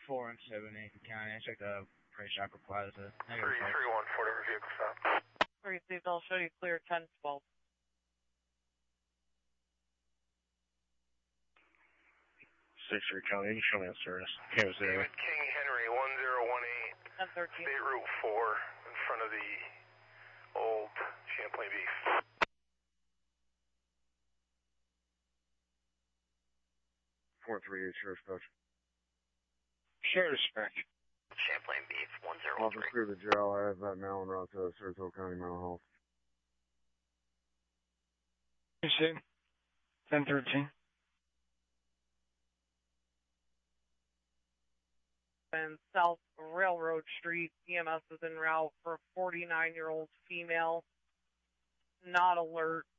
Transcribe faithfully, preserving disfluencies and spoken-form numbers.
four and seven, Aiken County. I checked the Price Chopper Plaza. three three one, Fort vehicle stop. Received, I'll show you clear ten twelve. six three County, you can show me that service. Kansas City. David King Henry, one zero one eight. ten thirteen. State Route four, in front of the old Champlain Beef. four three eight, Sheriff's Dispatch. Sheriff's Dispatch. Champlain Beef, one zero one three. Officer clear the jail. I have that now en route to Saratoga County Mental Health. You see? ten thirteen. And South Railroad Street, E M S is en route for a forty-nine-year-old female. Not alert.